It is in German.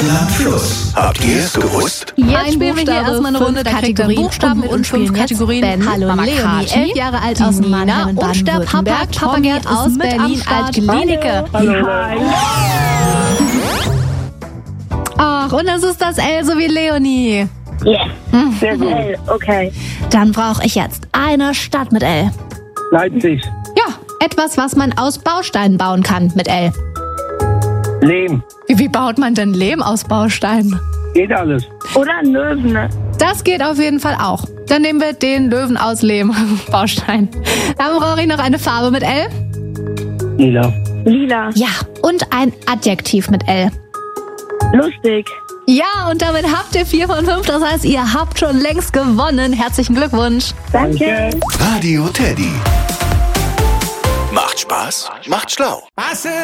Land Fluss. Habt ihr es gewusst? Jetzt spielen wir hier erstmal eine Runde, da kriegt ihr Buchstaben und 5 Kategorien. Ben, Hallo Mama Leonie, Kati, 11 Jahre alt aus Nina Mannheim in und der Papa Baden-Württemberg. Tommy Gerd aus ist mit am Berlin Start. als Kliniker. Ach, und das ist das L so wie Leonie. Yes. Sehr gut. Okay. Dann brauche ich jetzt eine Stadt mit L. Leipzig. Ja, etwas, was man aus Bausteinen bauen kann mit L. Lehm. Wie baut man denn Lehm aus Bausteinen? Geht alles. Oder ein Löwen, ne? Das geht auf jeden Fall auch. Dann nehmen wir den Löwen aus Lehm, Baustein. Dann brauche ich noch eine Farbe mit L. Lila. Lila. Ja, und ein Adjektiv mit L. Lustig. Ja, und damit habt ihr 4 von 5. Das heißt, ihr habt schon längst gewonnen. Herzlichen Glückwunsch. Danke. Radio Teddy. Macht Spaß, macht schlau.